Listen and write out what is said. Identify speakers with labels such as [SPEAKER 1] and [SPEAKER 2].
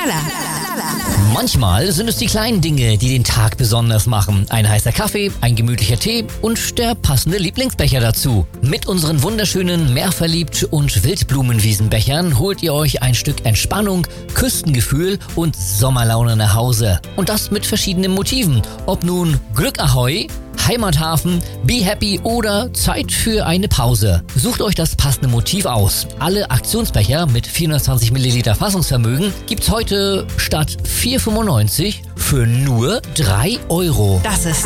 [SPEAKER 1] Manchmal sind es die kleinen Dinge, die den Tag besonders machen. Ein heißer Kaffee, ein gemütlicher Tee und der passende Lieblingsbecher dazu. Mit unseren wunderschönen Meerverliebt- und Wildblumenwiesenbechern holt ihr euch ein Stück Entspannung, Küstengefühl und Sommerlaune nach Hause. Und das mit verschiedenen Motiven. Ob nun Glück Ahoi, Heimathafen, Be Happy oder Zeit für eine Pause. Sucht euch das passende Motiv aus. Alle Aktionsbecher mit 420 Milliliter Fassungsvermögen gibt's heute statt 4,95 für nur 3 Euro.
[SPEAKER 2] Das ist